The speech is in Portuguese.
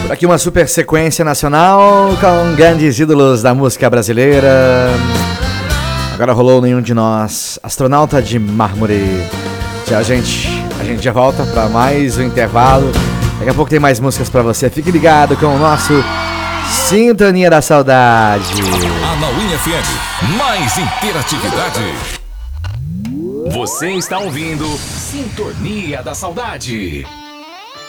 Aqui uma super sequência nacional com grandes ídolos da música brasileira. Agora rolou Nenhum de Nós, Astronauta de Mármore. Tchau, gente. A gente já volta para mais um intervalo. Daqui a pouco tem mais músicas para você. Fique ligado com o nosso Sintonia da Saudade. Amauí FM, mais interatividade. Você está ouvindo Sintonia da Saudade.